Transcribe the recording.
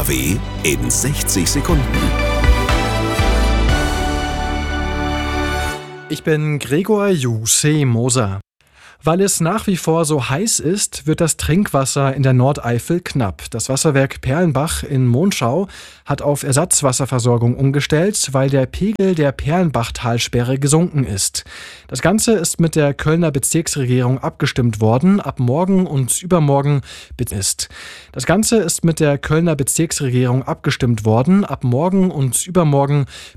NRW in 60 Sekunden. Ich bin Gregor Juseh Moser. Weil es nach wie vor so heiß ist, wird das Trinkwasser in der Nordeifel knapp. Das Wasserwerk Perlenbach in Monschau hat auf Ersatzwasserversorgung umgestellt, weil der Pegel der Perlenbachtalsperre gesunken ist. Das Ganze ist mit der Kölner Bezirksregierung abgestimmt worden. Ab morgen und übermorgen ist. Das Ganze ist mit der Kölner Bezirksregierung abgestimmt worden. Ab morgen und übermorgen